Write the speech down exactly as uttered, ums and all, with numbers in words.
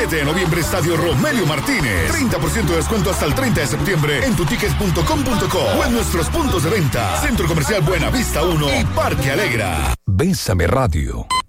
siete de noviembre, Estadio Romelio Martínez. treinta por ciento de descuento hasta el treinta de septiembre en tutickets punto com punto co o en nuestros puntos de venta. Centro Comercial Buenavista uno y Parque Alegra. Bésame Radio.